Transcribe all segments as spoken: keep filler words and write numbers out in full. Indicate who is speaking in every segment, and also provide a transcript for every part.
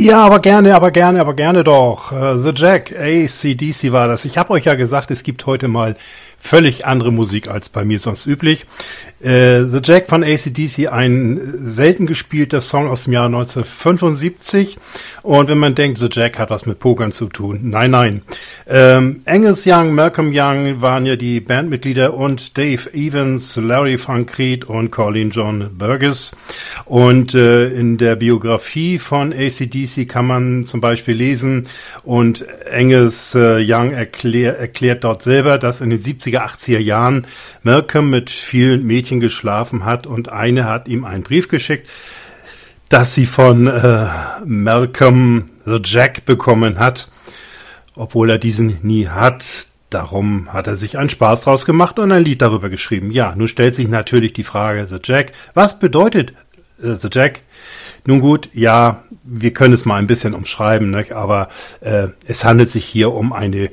Speaker 1: Ja, aber gerne, aber gerne, aber gerne doch. Uh, The Jack, A C D C war das. Ich habe euch ja gesagt, es gibt heute mal völlig andere Musik als bei mir sonst üblich. Uh, The Jack von A C D C, ein selten gespielter Song aus dem Jahr neunzehnhundertfünfundsiebzig. Und wenn man denkt, The Jack hat was mit Pokern zu tun. Nein, nein. Ähm, Angus Young, Malcolm Young waren ja die Bandmitglieder und Dave Evans, Larry Frankried und Colin John Burgess. Und äh, in der Biografie von A C D C kann man zum Beispiel lesen, und Angus äh, Young erklär, erklärt dort selber, dass in den siebziger, achtziger Jahren Malcolm mit vielen Mädchen geschlafen hat und eine hat ihm einen Brief geschickt, dass sie von äh, Malcolm The Jack bekommen hat, obwohl er diesen nie hat. Darum hat er sich einen Spaß draus gemacht und ein Lied darüber geschrieben. Ja, nun stellt sich natürlich die Frage, The Jack, was bedeutet äh, The Jack? Nun gut, ja, wir können es mal ein bisschen umschreiben, ne? Aber äh, es handelt sich hier um eine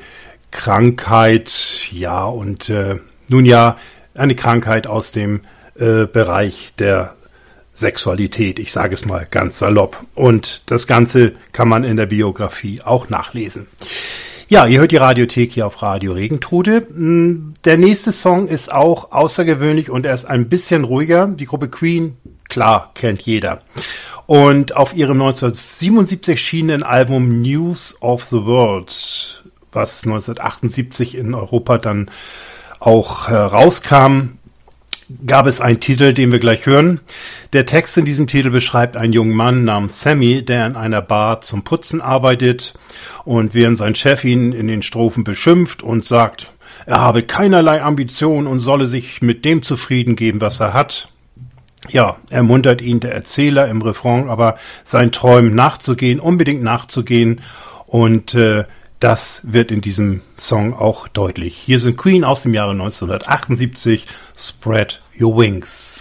Speaker 1: Krankheit, ja, und äh, nun ja, eine Krankheit aus dem äh, Bereich der Sexualität, ich sage es mal ganz salopp. Und das Ganze kann man in der Biografie auch nachlesen. Ja, ihr hört die Radiothek hier auf Radio Regentrude. Der nächste Song ist auch außergewöhnlich und er ist ein bisschen ruhiger. Die Gruppe Queen, klar, kennt jeder. Und auf ihrem neunzehnhundertsiebenundsiebzig erschienenen Album News of the World, was neunzehnhundertachtundsiebzig in Europa dann auch äh, rauskam, gab es einen Titel, den wir gleich hören. Der Text in diesem Titel beschreibt einen jungen Mann namens Sammy, der in einer Bar zum Putzen arbeitet, und während sein Chef ihn in den Strophen beschimpft und sagt, er habe keinerlei Ambition und solle sich mit dem zufrieden geben, was er hat. Ja, ermuntert ihn der Erzähler im Refrain, aber seinen Träumen nachzugehen, unbedingt nachzugehen, und äh, das wird in diesem Song auch deutlich. Hier sind Queen aus dem Jahre neunzehnhundertachtundsiebzig, Spread Your Wings.